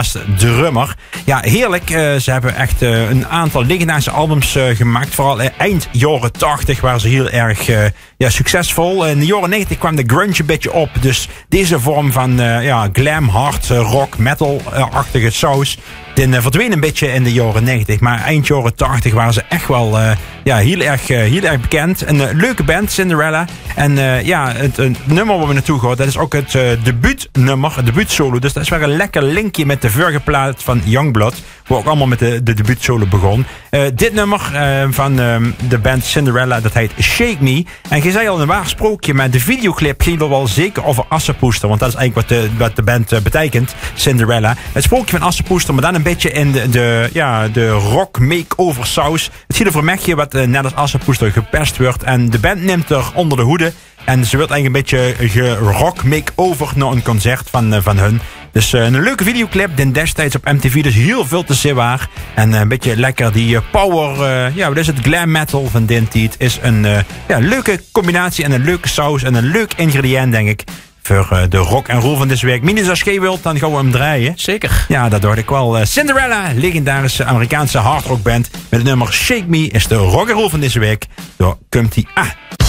als drummer. Ja, heerlijk. Ze hebben echt een aantal legendarische albums gemaakt. Vooral eind jaren 80 waren ze heel erg succesvol. In de jaren 90 kwam de grunge een beetje op. Dus deze vorm van glam, hard, rock, metal-achtige saus... Die verdween een beetje in de jaren 90. Maar eind jaren 80 waren ze echt wel heel erg bekend. Een leuke band, Cinderella. En het nummer waar we naartoe gaan, dat is ook het debuutnummer, het debuutsolo. Dus dat is weer een lekker linkje met de vorige plaat van Youngblood. Waar ook allemaal met de debuutsolo begon. Dit nummer van de band Cinderella, dat heet Shake Me. En je zei al een waar sprookje, maar de videoclip ging wel zeker over Assepoester. Want dat is eigenlijk wat de band betekent, Cinderella. Het sprookje van Assepoester, maar dan een beetje in de rock make-over saus. Het ziet er voor Mechje wat net als Assepoester gepest wordt. En de band neemt er onder de hoede. En ze wil eigenlijk een beetje rock make-over naar een concert van hun. Dus een leuke videoclip. Destijds op MTV, dus heel veel te zien waar. En een beetje lekker die power, wat is het, glam metal van Dintiet. Is een leuke combinatie en een leuke saus en een leuk ingrediënt, denk ik. Voor de rock en roll van deze week. Minus als je wilt, dan gaan we hem draaien. Zeker. Ja, dat dacht ik wel. Cinderella, legendarische Amerikaanse hardrockband. Met het nummer Shake Me is de rock en roll van deze week. Door Kumti A.